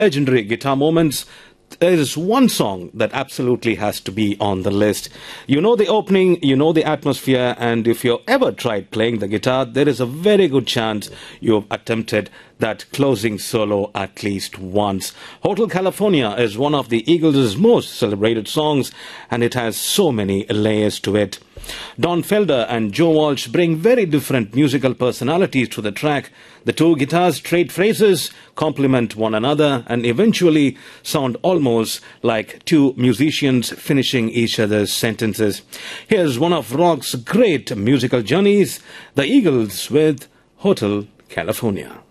legendary guitar moments, there is one song that absolutely has to be on the list. You know the opening, you know the atmosphere, and if you've ever tried playing the guitar, there is a very good chance you've attempted that closing solo at least once. Hotel California is one of the Eagles' most celebrated songs, and it has so many layers to it. Don Felder and Joe Walsh bring very different musical personalities to the track. The two guitars trade phrases, complement one another, and eventually sound almost like two musicians finishing each other's sentences. Here's one of rock's great musical journeys, the Eagles with Hotel California.